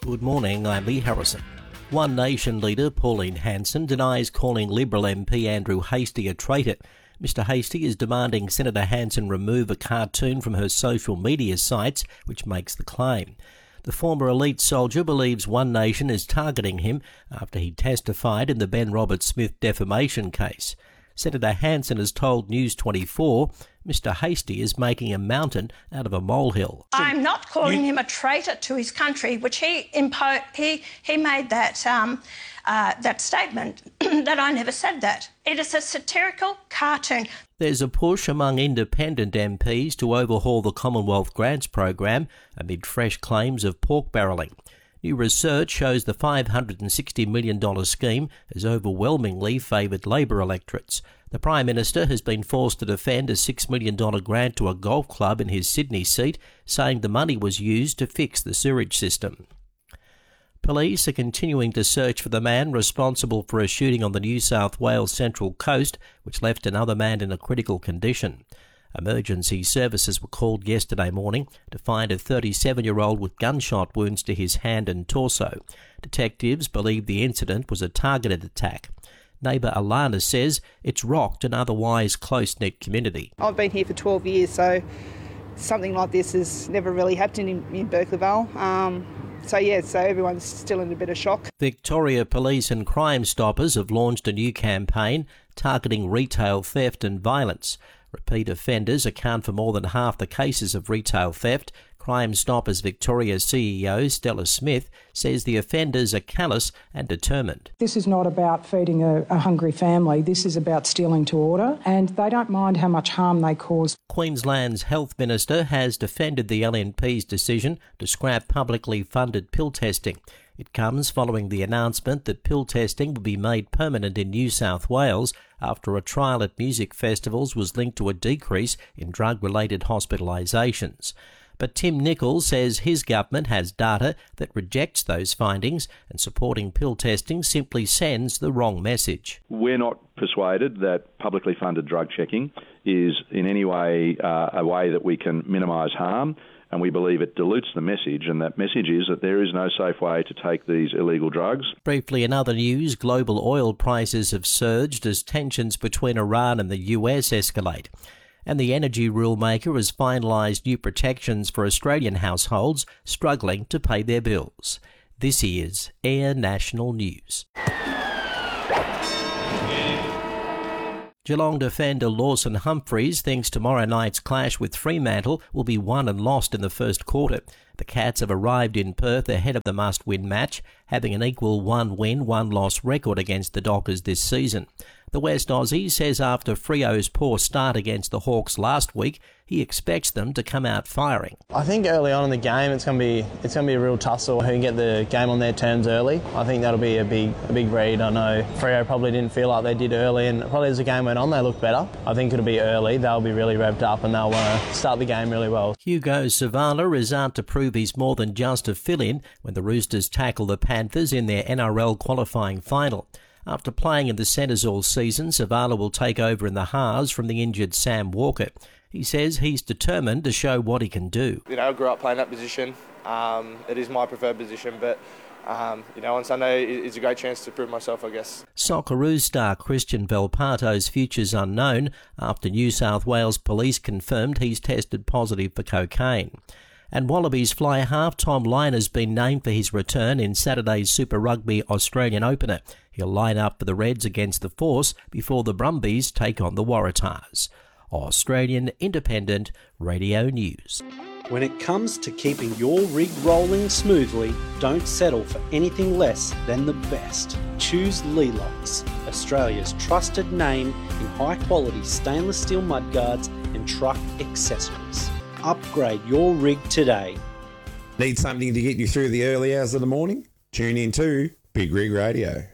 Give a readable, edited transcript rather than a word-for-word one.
Good morning, I'm Lee Harrison. One Nation leader, Pauline Hanson, denies calling Liberal MP Andrew Hastie a traitor. Mr Hastie is demanding Senator Hanson remove a cartoon from her social media sites, which makes the claim. The former elite soldier believes One Nation is targeting him after he testified in the Ben Roberts-Smith defamation case. Senator Hanson has told News 24 Mr Hastie is making a mountain out of a molehill. I'm not calling him a traitor to his country, which he made that statement that I never said that. It is a satirical cartoon. There's a push among independent MPs to overhaul the Commonwealth Grants program amid fresh claims of pork barrelling. New research shows the $560 million scheme has overwhelmingly favoured Labor electorates. The Prime Minister has been forced to defend a $6 million grant to a golf club in his Sydney seat, saying the money was used to fix the sewage system. Police are continuing to search for the man responsible for a shooting on the New South Wales Central Coast, which left another man in a critical condition. Emergency services were called yesterday morning to find a 37-year-old with gunshot wounds to his hand and torso. Detectives believe the incident was a targeted attack. Neighbour Alana says it's rocked an otherwise close-knit community. I've been here for 12 years, so something like this has never really happened in Berkeley Vale. So everyone's still in a bit of shock. Victoria Police and Crime Stoppers have launched a new campaign targeting retail theft and violence. Repeat offenders account for more than half the cases of retail theft. Crime Stoppers Victoria CEO Stella Smith says the offenders are callous and determined. This is not about feeding a hungry family. This is about stealing to order, and they don't mind how much harm they cause. Queensland's Health Minister has defended the LNP's decision to scrap publicly funded pill testing. It comes following the announcement that pill testing will be made permanent in New South Wales after a trial at music festivals was linked to a decrease in drug-related hospitalisations. But Tim Nichols says his government has data that rejects those findings, and supporting pill testing simply sends the wrong message. We're not persuaded that publicly funded drug checking is in any way a way that we can minimise harm, and we believe it dilutes the message, and that message is that there is no safe way to take these illegal drugs. Briefly, in other news, global oil prices have surged as tensions between Iran and the US escalate. And the energy rulemaker has finalised new protections for Australian households struggling to pay their bills. This is Air National News. Geelong defender Lawson Humphries thinks tomorrow night's clash with Fremantle will be won and lost in the first quarter. The Cats have arrived in Perth ahead of the must-win match, having an equal one-win, one-loss record against the Dockers this season. The West Aussie says after Freo's poor start against the Hawks last week, he expects them to come out firing. I think early on in the game it's going to be a real tussle who can get the game on their terms early. I think that'll be a big read. I know Freo probably didn't feel like they did early, and probably as the game went on they looked better. I think it'll be early. They'll be really revved up and they'll want to start the game really well. Hugo Savala is out to prove he's more than just a fill-in when the Roosters tackle the Panthers in their NRL qualifying final. After playing in the Centres all season, Savala will take over in the halves from the injured Sam Walker. He says he's determined to show what he can do. I grew up playing that position. It is my preferred position, but on Sunday it's a great chance to prove myself, I guess. Socceroos star Christian Velpato's future's unknown after New South Wales police confirmed he's tested positive for cocaine. And Wallabies fly half Tom Lyon has been named for his return in Saturday's Super Rugby Australian opener. He'll line up for the Reds against the Force before the Brumbies take on the Waratahs. Australian Independent Radio News. When it comes to keeping your rig rolling smoothly, don't settle for anything less than the best. Choose Lelocks, Australia's trusted name in high-quality stainless steel mudguards and truck accessories. Upgrade your rig today. Need something to get you through the early hours of the morning? Tune in to Big Rig Radio.